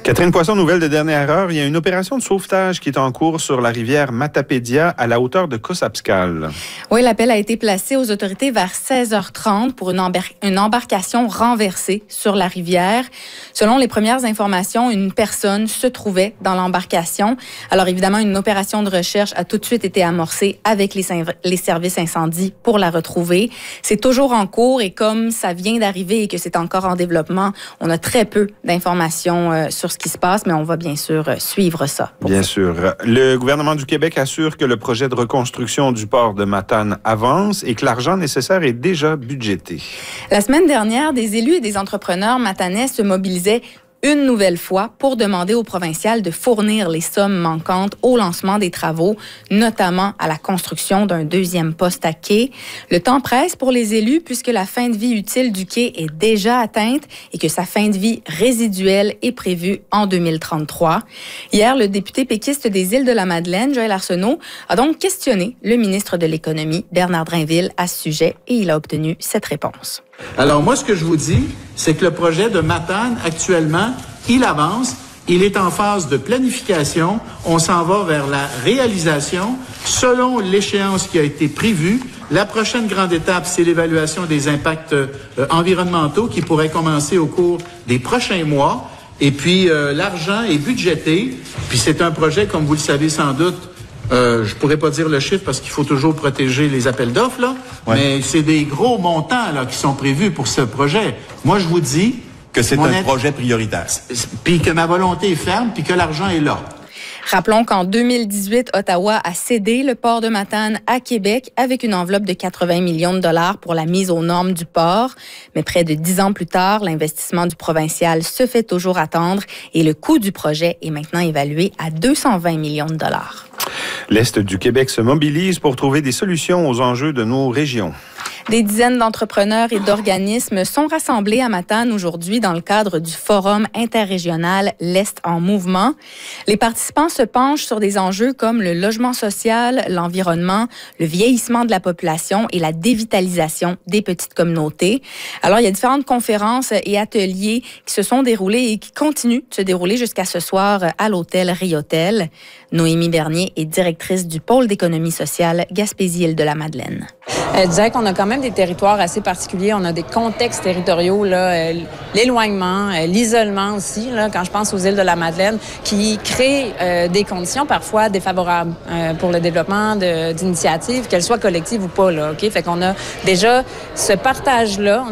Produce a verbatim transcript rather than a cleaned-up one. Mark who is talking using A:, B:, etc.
A: Catherine Poisson, nouvelle de dernière heure. Il y a une opération de sauvetage qui est en cours sur la rivière Matapédia à la hauteur de Cossapscal.
B: Oui, l'appel a été placé aux autorités vers seize heures trente pour une, embar- une embarcation renversée sur la rivière. Selon les premières informations, une personne se trouvait dans l'embarcation. Alors évidemment, une opération de recherche a tout de suite été amorcée avec les, les services incendie pour la retrouver. C'est toujours en cours et comme ça vient d'arriver et que c'est encore en développement, on a très peu d'informations euh, sur ce qui se passe, mais on va bien sûr euh, suivre ça.
A: Bien sûr. Le gouvernement du Québec assure que le projet de reconstruction du port de Matane avance et que l'argent nécessaire est déjà budgété.
B: La semaine dernière, des élus et des entrepreneurs matanais se mobilisaient une nouvelle fois pour demander au provincial de fournir les sommes manquantes au lancement des travaux, notamment à la construction d'un deuxième poste à quai. Le temps presse pour les élus puisque la fin de vie utile du quai est déjà atteinte et que sa fin de vie résiduelle est prévue en deux mille trente-trois. Hier, le député péquiste des Îles-de-la-Madeleine, Joël Arsenault, a donc questionné le ministre de l'Économie, Bernard Drinville, à ce sujet et il a obtenu cette réponse.
C: Alors moi, ce que je vous dis, c'est que le projet de Matane, actuellement, il avance, il est en phase de planification, on s'en va vers la réalisation selon l'échéance qui a été prévue. La prochaine grande étape, c'est l'évaluation des impacts euh, environnementaux qui pourrait commencer au cours des prochains mois. Et puis, euh, l'argent est budgété, puis c'est un projet, comme vous le savez sans doute, Euh, je pourrais pas dire le chiffre parce qu'il faut toujours protéger les appels d'offres, là. Ouais. Mais c'est des gros montants, là, qui sont prévus pour ce projet. Moi, je vous dis
D: que c'est un
C: int-
D: projet prioritaire.
C: Puis que ma volonté est ferme, puis que l'argent est là.
B: Rappelons qu'en deux mille dix-huit, Ottawa a cédé le port de Matane à Québec avec une enveloppe de quatre-vingts millions de dollars pour la mise aux normes du port. Mais près de dix ans plus tard, l'investissement du provincial se fait toujours attendre et le coût du projet est maintenant évalué à deux cent vingt millions de dollars.
A: L'Est du Québec se mobilise pour trouver des solutions aux enjeux de nos régions.
B: Des dizaines d'entrepreneurs et d'organismes sont rassemblés à Matane aujourd'hui dans le cadre du Forum interrégional L'Est en mouvement. Les participants se penchent sur des enjeux comme le logement social, l'environnement, le vieillissement de la population et la dévitalisation des petites communautés. Alors, il y a différentes conférences et ateliers qui se sont déroulés et qui continuent de se dérouler jusqu'à ce soir à l'hôtel Riotel. Noémie Bernier est directrice du pôle d'économie sociale Gaspésie-Île-de-la-Madeleine.
E: Je dirais qu'on a quand même des territoires assez particuliers. On a des contextes territoriaux, là, euh, l'éloignement, euh, l'isolement aussi, là, quand je pense aux îles de la Madeleine, qui créent euh, des conditions parfois défavorables euh, pour le développement de, d'initiatives, qu'elles soient collectives ou pas. Là, okay? Fait qu'on a déjà ce partage-là.